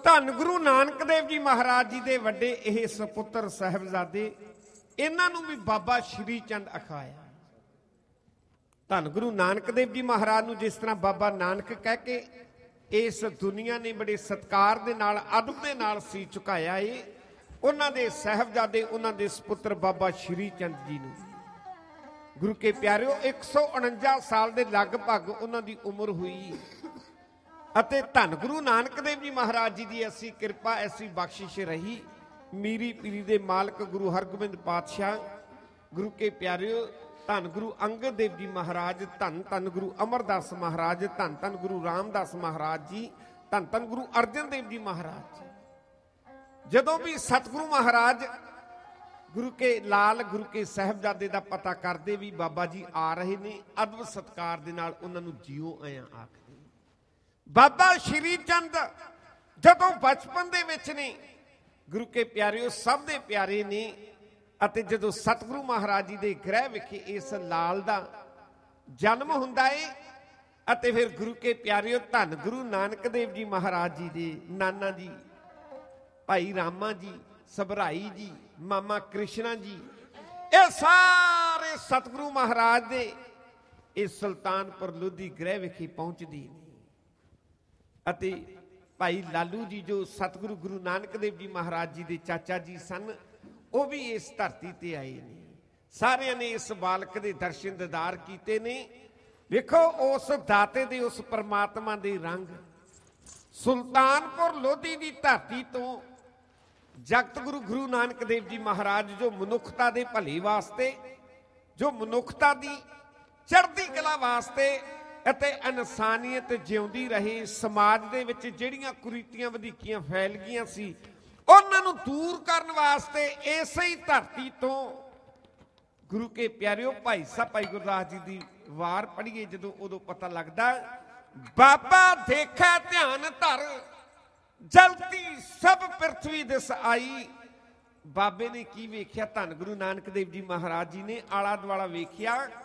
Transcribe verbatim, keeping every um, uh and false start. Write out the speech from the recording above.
ਧੰਨ ਗੁਰੂ ਨਾਨਕ ਦੇਵ ਜੀ ਮਹਾਰਾਜ ਜੀ ਦੇ ਵੱਡੇ ਇਹ ਸਪੁੱਤਰ ਸਾਹਿਬਜ਼ਾਦੇ, ਇਹਨਾਂ ਨੂੰ ਵੀ ਬਾਬਾ ਸ਼੍ਰੀ ਚੰਦ ਅਖਾਇਆ। ਧੰਨ ਗੁਰੂ ਨਾਨਕ ਦੇਵ ਜੀ ਮਹਾਰਾਜ ਨੂੰ ਜਿਸ ਤਰ੍ਹਾਂ ਬਾਬਾ ਨਾਨਕ ਕਹਿ ਕੇ ਇਸ ਦੁਨੀਆ ਨੇ ਬੜੇ ਸਤਿਕਾਰ ਦੇ ਨਾਲ, ਅਦਬ ਦੇ ਨਾਲ ਸੀ ਝੁਕਾਇਆ ਏ, ਉਹਨਾਂ ਦੇ ਸਾਹਿਬਜ਼ਾਦੇ, ਉਹਨਾਂ ਦੇ ਸਪੁੱਤਰ ਬਾਬਾ ਸ਼੍ਰੀ ਚੰਦ ਜੀ ਨੂੰ। ਗੁਰੂ ਕੇ ਪਿਆਰਿਓ, ਇੱਕ ਸੌ ਉਣੰਜਾ ਸਾਲ ਦੇ ਲਗਭਗ ਉਹਨਾਂ ਦੀ ਉਮਰ ਹੋਈ ਅਤੇ ਧੰਨ ਗੁਰੂ ਨਾਨਕ ਦੇਵ ਜੀ ਮਹਾਰਾਜ ਜੀ ਦੀ ਐਸੀ ਕਿਰਪਾ, ਐਸੀ ਬਖਸ਼ਿਸ਼ ਰਹੀ। ਮੀਰੀ ਪੀਰੀ ਦੇ ਮਾਲਕ ਗੁਰੂ ਹਰਗੋਬਿੰਦ ਪਾਤਸ਼ਾਹ, ਗੁਰੂ ਕੇ ਪਿਆਰਿਓ, ਧੰਨ ਗੁਰੂ ਅੰਗਦ ਦੇਵ ਜੀ ਮਹਾਰਾਜ, ਧੰਨ ਧੰਨ ਗੁਰੂ ਅਮਰਦਾਸ ਮਹਾਰਾਜ, ਧੰਨ ਧੰਨ ਗੁਰੂ ਰਾਮਦਾਸ ਮਹਾਰਾਜ ਜੀ, ਧੰਨ ਧੰਨ ਗੁਰੂ ਅਰਜਨ ਦੇਵ ਜੀ ਮਹਾਰਾਜ ਜੀ, ਜਦੋਂ ਵੀ ਸਤਿਗੁਰੂ ਮਹਾਰਾਜ ਗੁਰੂ ਕੇ ਲਾਲ, ਗੁਰੂ ਕੇ ਸਾਹਿਬਜ਼ਾਦੇ ਦਾ ਪਤਾ ਕਰਦੇ ਵੀ ਬਾਬਾ ਜੀ ਆ ਰਹੇ ਨੇ, ਅਦਬ ਸਤਿਕਾਰ ਦੇ ਨਾਲ ਉਹਨਾਂ ਨੂੰ ਜਿਉ ਆਇਆ ਆਖਦੇ। ਬਾਬਾ ਸ਼੍ਰੀ ਚੰਦ ਜਦੋਂ ਬਚਪਨ ਦੇ ਵਿੱਚ ਨੇ, ਗੁਰੂ ਕੇ ਪਿਆਰਿਓ, ਸਭ ਦੇ ਪਿਆਰੇ ਨੇ, ਅਤੇ ਜਦੋਂ ਸਤਿਗੁਰੂ ਮਹਾਰਾਜ ਜੀ ਦੇ ਗ੍ਰਹਿ ਵਿਖੇ ਇਸ ਲਾਲ ਦਾ ਜਨਮ ਹੁੰਦਾ ਏ ਅਤੇ ਫਿਰ ਗੁਰੂ ਕੇ ਪਿਆਰਿਓ, ਧੰਨ ਗੁਰੂ ਨਾਨਕ ਦੇਵ ਜੀ ਮਹਾਰਾਜ ਜੀ ਦੇ ਨਾਨਾ ਜੀ ਭਾਈ ਰਾਮਾ ਜੀ, ਸਭਰਾਈ ਜੀ, ਮਾਮਾ ਕ੍ਰਿਸ਼ਨਾ ਜੀ, ਇਹ ਸਾਰੇ ਸਤਿਗੁਰੂ ਮਹਾਰਾਜ ਦੇ ਇਸ ਸੁਲਤਾਨਪੁਰ ਲੋਧੀ ਗ੍ਰਹਿ ਵਿਖੇ ਪਹੁੰਚਦੀ ਨੇ ਅਤੇ ਭਾਈ ਲਾਲੂ ਜੀ ਜੋ ਸਤਿਗੁਰੂ ਗੁਰੂ ਨਾਨਕ ਦੇਵ ਜੀ ਮਹਾਰਾਜ ਜੀ ਦੇ ਚਾਚਾ ਜੀ ਸਨ, ਉਹ ਵੀ ਇਸ ਧਰਤੀ ਤੇ ਆਏ ਨੇ। ਸਾਰਿਆਂ ਨੇ ਇਸ ਬਾਲਕ ਦੇ ਦਰਸ਼ਨ ਦੀਦਾਰ ਕੀਤੇ ਨੇ। ਵੇਖੋ ਉਸ ਦਾਤੇ ਦੇ, ਉਸ ਪਰਮਾਤਮਾ ਦੇ ਰੰਗ। ਸੁਲਤਾਨਪੁਰ ਲੋਧੀ ਦੀ ਧਰਤੀ ਤੋਂ ਜਗਤ ਗੁਰੂ ਗੁਰੂ ਨਾਨਕ ਦੇਵ ਜੀ ਮਹਾਰਾਜ ਜੋ ਮਨੁੱਖਤਾ ਦੇ ਭਲੇ ਵਾਸਤੇ, ਜੋ ਮਨੁੱਖਤਾ ਦੀ ਚੜ੍ਹਦੀ ਕਲਾ ਵਾਸਤੇ ਅਤੇ ਇਨਸਾਨੀਅਤ ਜਿਉਂਦੀ ਰਹੇ, ਸਮਾਜ ਦੇ ਵਿੱਚ ਜਿਹੜੀਆਂ ਕੁਰੀਤੀਆਂ ਵਧੀਕੀਆਂ ਫੈਲ ਗਈਆਂ ਸੀ, ਉਹਨਾਂ ਨੂੰ ਦੂਰ ਕਰਨ ਵਾਸਤੇ ਇਸੇ ਹੀ ਧਰਤੀ ਤੋਂ ਗੁਰੂ ਕੇ ਪਿਆਰਿਓ, ਭਾਈ ਸਾਹਿਬ ਭਾਈ ਗੁਰਦਾਸ ਜੀ ਦੀ ਵਾਰ ਪੜ੍ਹੀਏ ਜਦੋਂ, ਉਦੋਂ ਪਤਾ ਲੱਗਦਾ, ਬਾਬਾ ਦੇਖੈ ਧਿਆਨ ਧਰ ਜਲਤੀ ਸਭ ਪ੍ਰਿਥਵੀ ਦਿਸ ਆਈ। ਬਾਬੇ ਨੇ ਕੀ ਵੇਖਿਆ? ਧੰਨ ਗੁਰੂ ਨਾਨਕ ਦੇਵ ਜੀ ਮਹਾਰਾਜ ਜੀ ਨੇ ਆਲਾ ਦੁਆਲਾ ਵੇਖਿਆ